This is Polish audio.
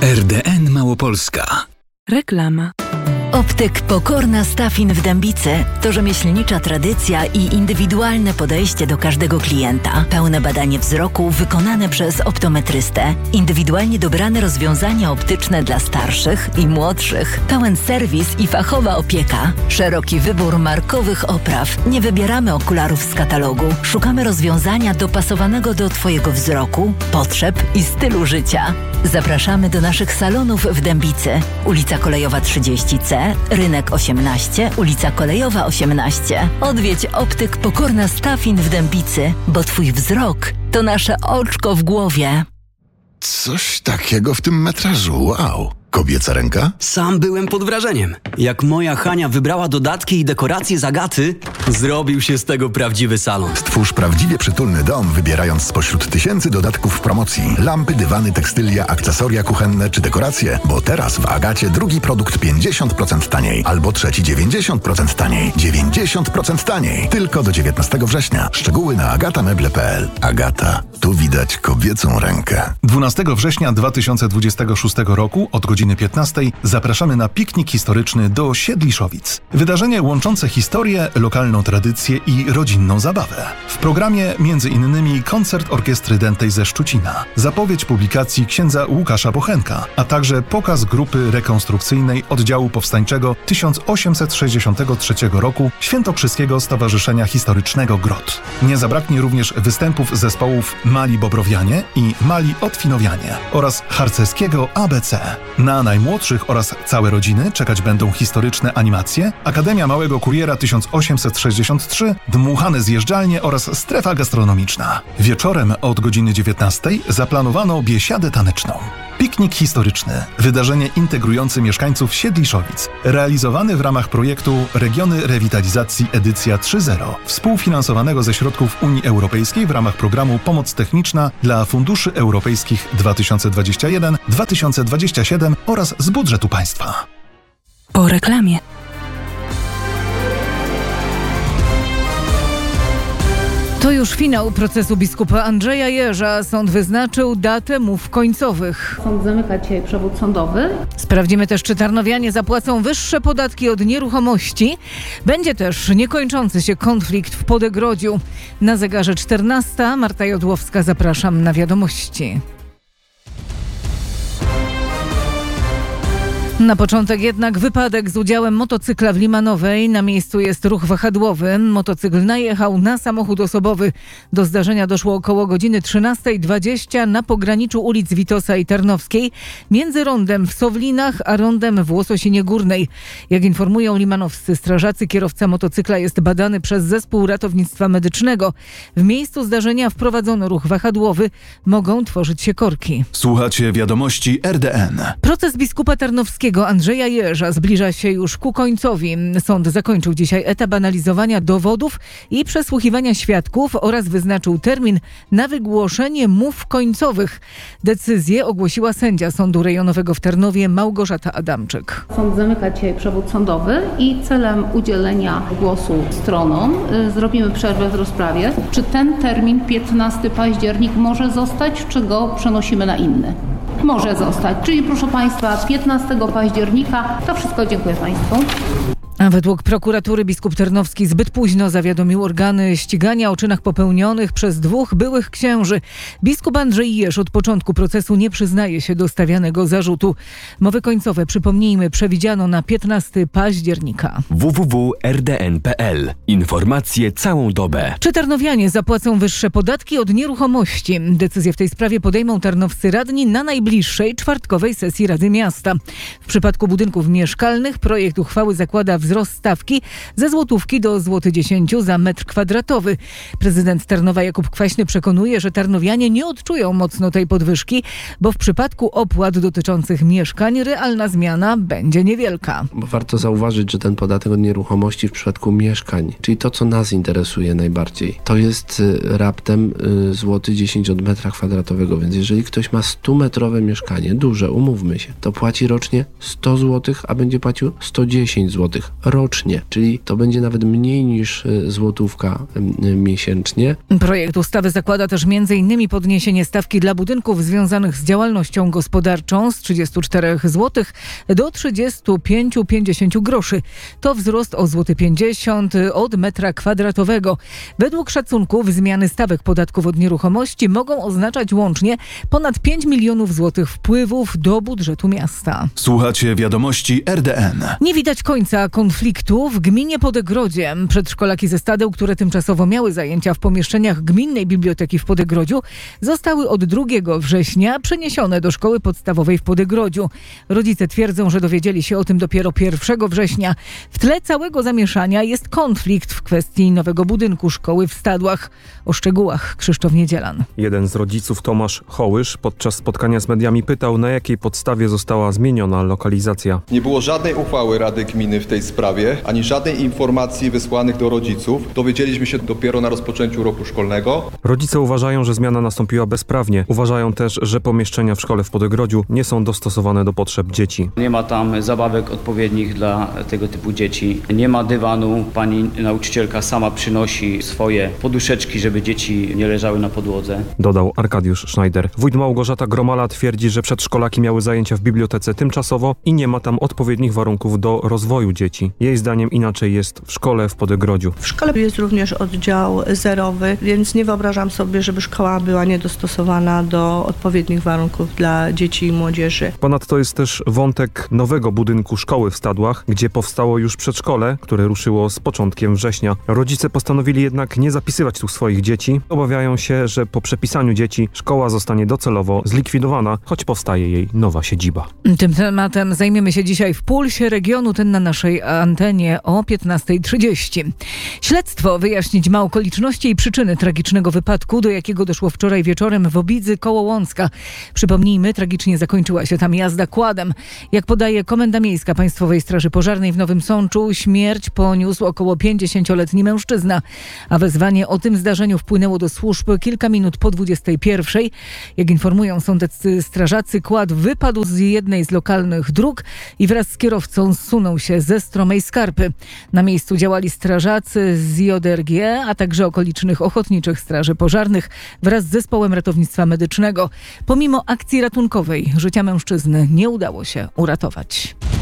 RDN Małopolska. Reklama. Optyk Pokorna Stafin w Dębicy to rzemieślnicza tradycja i indywidualne podejście do każdego klienta. Pełne badanie wzroku wykonane przez optometrystę, indywidualnie dobrane rozwiązania optyczne dla starszych i młodszych, pełen serwis i fachowa opieka, szeroki wybór markowych opraw. Nie wybieramy okularów z katalogu. Szukamy rozwiązania dopasowanego do Twojego wzroku, potrzeb i stylu życia. Zapraszamy do naszych salonów w Dębicy. Ulica Kolejowa 30C, Rynek 18, ulica Kolejowa 18. Odwiedź Optyk Pokorna Stafin w Dębicy, bo Twój wzrok to nasze oczko w głowie. Coś takiego w tym metrażu, wow. Kobieca ręka? Sam byłem pod wrażeniem. Jak moja Hania wybrała dodatki i dekoracje z Agaty, zrobił się z tego prawdziwy salon. Stwórz prawdziwie przytulny dom, wybierając spośród tysięcy dodatków w promocji. Lampy, dywany, tekstylia, akcesoria kuchenne czy dekoracje. Bo teraz w Agacie drugi produkt 50% taniej, albo trzeci 90% taniej. 90% taniej. Tylko do 19 września. Szczegóły na agatameble.pl. Agata. Tu widać kobiecą rękę. 12 września 2026 roku od godziny 15 zapraszamy na piknik historyczny do Siedliszowic. Wydarzenie łączące historię, lokalną tradycję i rodzinną zabawę. W programie m.in. koncert orkiestry dętej ze Szczucina, zapowiedź publikacji księdza Łukasza Bochenka, a także pokaz grupy rekonstrukcyjnej oddziału powstańczego 1863 roku Świętokrzyskiego Stowarzyszenia Historycznego GROT. Nie zabraknie również występów zespołów Mali Bobrowianie i Mali Otwinowianie oraz harcerskiego ABC. Na najmłodszych oraz całe rodziny czekać będą historyczne animacje, Akademia Małego Kuriera 1863, dmuchane zjeżdżalnie oraz strefa gastronomiczna. Wieczorem od godziny 19 zaplanowano biesiadę taneczną. Piknik historyczny, wydarzenie integrujące mieszkańców Siedliszowic, realizowany w ramach projektu Regiony Rewitalizacji edycja 3.0, współfinansowanego ze środków Unii Europejskiej w ramach programu Pomoc Techniczna dla Funduszy Europejskich 2021-2027 oraz z budżetu państwa. Po reklamie. To już finał procesu biskupa Andrzeja Jerza. Sąd wyznaczył datę mów końcowych. Sąd zamyka dzisiaj przewód sądowy. Sprawdzimy też, czy tarnowianie zapłacą wyższe podatki od nieruchomości. Będzie też niekończący się konflikt w Podegrodziu. Na zegarze 14. Marta Jodłowska, zapraszam na wiadomości. Na początek jednak wypadek z udziałem motocykla w Limanowej. Na miejscu jest ruch wahadłowy. Motocykl najechał na samochód osobowy. Do zdarzenia doszło około godziny 13:20 na pograniczu ulic Witosa i Tarnowskiej, między rondem w Sowlinach a rondem w Łososinie Górnej. Jak informują limanowscy strażacy, kierowca motocykla jest badany przez zespół ratownictwa medycznego. W miejscu zdarzenia wprowadzono ruch wahadłowy. Mogą tworzyć się korki. Słuchacie wiadomości RDN. Proces biskupa tarnowskiego Andrzeja Jerza zbliża się już ku końcowi. Sąd zakończył dzisiaj etap analizowania dowodów i przesłuchiwania świadków oraz wyznaczył termin na wygłoszenie mów końcowych. Decyzję ogłosiła sędzia Sądu Rejonowego w Tarnowie Małgorzata Adamczyk. Sąd zamyka dzisiaj przewód sądowy i celem udzielenia głosu stronom zrobimy przerwę w rozprawie. Czy ten termin 15 październik może zostać, czy go przenosimy na inny? Może zostać. Czyli proszę Państwa, 15 października. To wszystko. Dziękuję Państwu. A według prokuratury biskup Tarnowski zbyt późno zawiadomił organy ścigania o czynach popełnionych przez dwóch byłych księży. Biskup Andrzej Jerz od początku procesu nie przyznaje się do stawianego zarzutu. Mowy końcowe, przypomnijmy, przewidziano na 15 października. www.rdn.pl. Informacje całą dobę. Czy tarnowianie zapłacą wyższe podatki od nieruchomości? Decyzję w tej sprawie podejmą tarnowscy radni na najbliższej czwartkowej sesji Rady Miasta. W przypadku budynków mieszkalnych projekt uchwały zakłada wzrost stawki ze złotówki do złoty 10 za metr kwadratowy. Prezydent Tarnowa Jakub Kwaśny przekonuje, że tarnowianie nie odczują mocno tej podwyżki, bo w przypadku opłat dotyczących mieszkań realna zmiana będzie niewielka. Bo warto zauważyć, że ten podatek od nieruchomości w przypadku mieszkań, czyli to, co nas interesuje najbardziej, to jest raptem złoty 10 od metra kwadratowego, więc jeżeli ktoś ma 100-metrowe mieszkanie, duże, umówmy się, to płaci rocznie 100 zł, a będzie płacił 110 zł rocznie, czyli to będzie nawet mniej niż złotówka miesięcznie. Projekt ustawy zakłada też m.in. podniesienie stawki dla budynków związanych z działalnością gospodarczą z 34 zł do 35,50 groszy. To wzrost o 0,50 zł od metra kwadratowego. Według szacunków zmiany stawek podatków od nieruchomości mogą oznaczać łącznie ponad 5 milionów złotych wpływów do budżetu miasta. Słuchacie wiadomości RDN. Nie widać końca konfliktu w gminie Podegrodzie. Przedszkolaki ze Stadeł, które tymczasowo miały zajęcia w pomieszczeniach Gminnej Biblioteki w Podegrodziu, zostały od 2 września przeniesione do szkoły podstawowej w Podegrodziu. Rodzice twierdzą, że dowiedzieli się o tym dopiero 1 września. W tle całego zamieszania jest konflikt w kwestii nowego budynku szkoły w Stadłach. O szczegółach Krzysztof Niedzielan. Jeden z rodziców, Tomasz Hołysz, podczas spotkania z mediami pytał, na jakiej podstawie została zmieniona lokalizacja. Nie było żadnej uchwały Rady Gminy w tej sprawie, ani żadnej informacji wysłanych do rodziców. Dowiedzieliśmy się dopiero na rozpoczęciu roku szkolnego. Rodzice uważają, że zmiana nastąpiła bezprawnie. Uważają też, że pomieszczenia w szkole w Podegrodziu nie są dostosowane do potrzeb dzieci. Nie ma tam zabawek odpowiednich dla tego typu dzieci. Nie ma dywanu. Pani nauczycielka sama przynosi swoje poduszeczki, żeby dzieci nie leżały na podłodze. Dodał Arkadiusz Schneider. Wójt Małgorzata Gromala twierdzi, że przedszkolaki miały zajęcia w bibliotece tymczasowo i nie ma tam odpowiednich warunków do rozwoju dzieci. Jej zdaniem inaczej jest w szkole w Podegrodziu. W szkole jest również oddział zerowy, więc nie wyobrażam sobie, żeby szkoła była niedostosowana do odpowiednich warunków dla dzieci i młodzieży. Ponadto jest też wątek nowego budynku szkoły w Stadłach, gdzie powstało już przedszkole, które ruszyło z początkiem września. Rodzice postanowili jednak nie zapisywać tu swoich dzieci. Obawiają się, że po przepisaniu dzieci szkoła zostanie docelowo zlikwidowana, choć powstaje jej nowa siedziba. Tym tematem zajmiemy się dzisiaj w Pulsie Regionu, ten na naszej antenie o 15:30. Śledztwo wyjaśnić ma okoliczności i przyczyny tragicznego wypadku, do jakiego doszło wczoraj wieczorem w Obidzy koło Łącka. Przypomnijmy, tragicznie zakończyła się tam jazda quadem. Jak podaje Komenda Miejska Państwowej Straży Pożarnej w Nowym Sączu, śmierć poniósł około 50-letni mężczyzna, a wezwanie o tym zdarzeniu wpłynęło do służb kilka minut po 21:00. Jak informują sądeccy strażacy, quad wypadł z jednej z lokalnych dróg i wraz z kierowcą zsunął się ze stromej skarpy. Na miejscu działali strażacy z JRG, a także okolicznych ochotniczych straży pożarnych wraz z zespołem ratownictwa medycznego. Pomimo akcji ratunkowej życia mężczyzny nie udało się uratować.